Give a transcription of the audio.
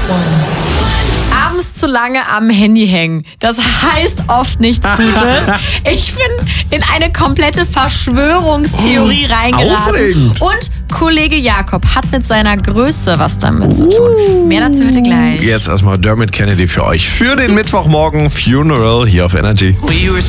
Abends zu lange am Handy hängen. Das heißt oft nichts Gutes. Ich bin in eine komplette Verschwörungstheorie reingeraten. Aufregend. Und Kollege Jakob hat mit seiner Größe was damit zu tun. Mehr dazu heute gleich. Jetzt erstmal Dermot Kennedy für euch. Für den Mittwochmorgen Funeral hier auf Energy. We were